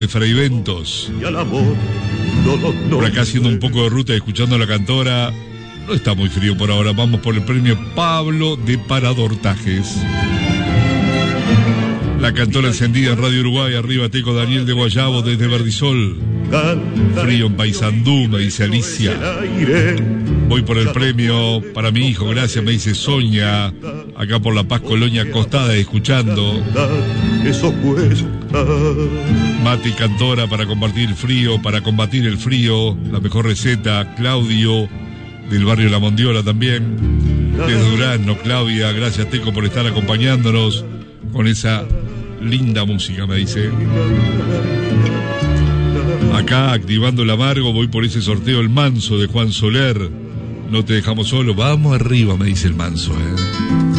de Fraiventos. Por acá haciendo un poco de ruta y escuchando a la cantora. No está muy frío por ahora. Vamos por el premio Pablo de Paradortajes. La cantora encendida en Radio Uruguay. Arriba Teco Daniel de Guayabo desde Verdisol. Frío en Paysandú, me dice Alicia. Voy por el premio para mi hijo, gracias, me dice Sonia. Acá por La Paz, Colonia Acostada, escuchando. Mati, cantora, para combatir el frío. La mejor receta, Claudio, del barrio La Mondiola también. Desde Durazno, Claudia, gracias Teco por estar acompañándonos con esa linda música, me dice. Acá, activando el amargo, voy por ese sorteo El Manso de Juan Soler. No te dejamos solo, vamos arriba, me dice el Manso,